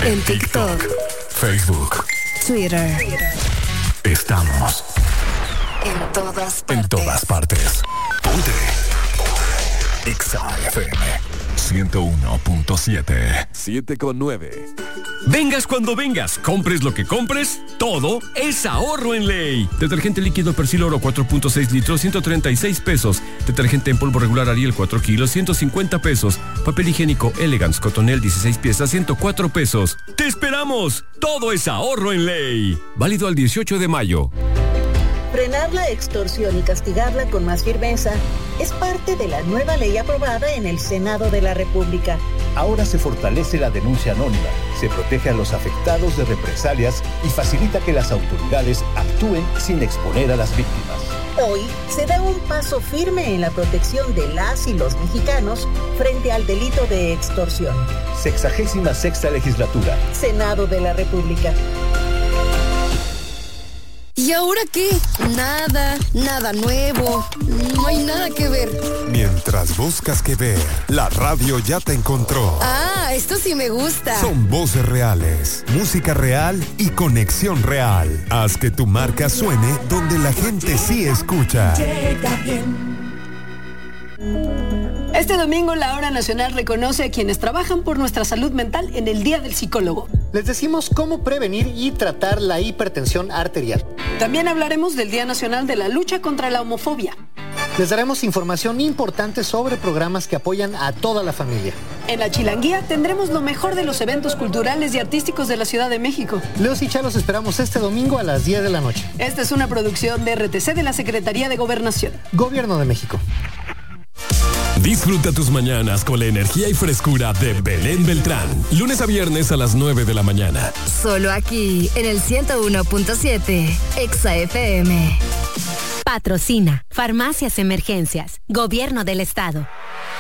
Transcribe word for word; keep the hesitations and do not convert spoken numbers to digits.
En TikTok, Facebook, Twitter. Estamos en todas partes. En todas partes. Ponte. Ponte. Exa F M ciento uno punto siete. siete con nueve. Vengas cuando vengas, compres lo que compres, todo es ahorro en Ley. Detergente líquido Persil Oro cuatro punto seis litros, ciento treinta y seis pesos. Detergente en polvo regular Ariel cuatro kilos, ciento cincuenta pesos. Papel higiénico Elegance Cotonel dieciséis piezas, ciento cuatro pesos. ¡Te esperamos! Todo es ahorro en Ley. Válido al dieciocho de mayo. Frenar la extorsión y castigarla con más firmeza es parte de la nueva ley aprobada en el Senado de la República. Ahora se fortalece la denuncia anónima, se protege a los afectados de represalias y facilita que las autoridades actúen sin exponer a las víctimas. Hoy se da un paso firme en la protección de las y los mexicanos frente al delito de extorsión. Sexagésima sexta legislatura. Senado de la República. ¿Y ahora qué? Nada, nada nuevo, no hay nada que ver. Mientras buscas qué ver, la radio ya te encontró. Ah, esto sí me gusta. Son voces reales, música real y conexión real. Haz que tu marca suene donde la gente sí escucha. Este domingo la Hora Nacional reconoce a quienes trabajan por nuestra salud mental en el Día del Psicólogo. Les decimos cómo prevenir y tratar la hipertensión arterial. También hablaremos del Día Nacional de la Lucha contra la Homofobia. Les daremos información importante sobre programas que apoyan a toda la familia. En la Chilanguía tendremos lo mejor de los eventos culturales y artísticos de la Ciudad de México. Leos y Cha los esperamos este domingo a las diez de la noche. Esta es una producción de R T C de la Secretaría de Gobernación. Gobierno de México. Disfruta tus mañanas con la energía y frescura de Belén Beltrán. Lunes a viernes a las nueve de la mañana. Solo aquí, en el ciento uno punto siete, Exa F M. Patrocina Farmacias Emergencias, Gobierno del Estado.